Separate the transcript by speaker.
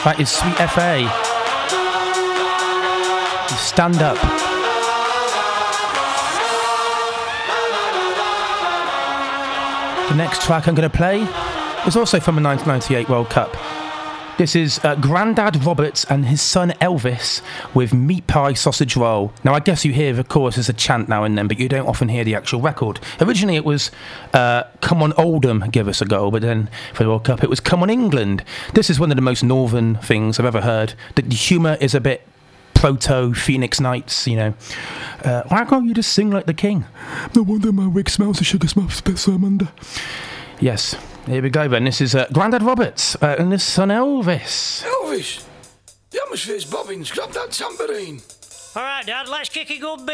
Speaker 1: That is Sweet FA. Stand Up. The next track I'm going to play is also from the 1998 World Cup. This is Grandad Roberts and his son Elvis with Meat Pie Sausage Roll. Now, I guess you hear the chorus as a chant now and then, but you don't often hear the actual record. Originally, it was Come On Oldham, Give Us a Goal, but then for the World Cup, it was Come On England. This is one of the most northern things I've ever heard. The humour is a bit proto-Phoenix Nights, you know. Why can't you just sing like the king? No wonder my wig smells of sugar smells bit so I'm under. Yes. Here we go then. This is Grandad Roberts and his son Elvis.
Speaker 2: Elvis, the atmosphere's bobbing. Grab that tambourine.
Speaker 3: All right, Dad, let's kick a good bit.